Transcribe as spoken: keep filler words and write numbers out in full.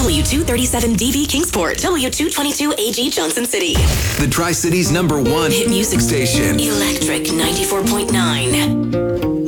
W two thirty-seven D V Kingsport, W two twenty-two A G Johnson City. The Tri-City's number one hit music station. Electric ninety-four point nine.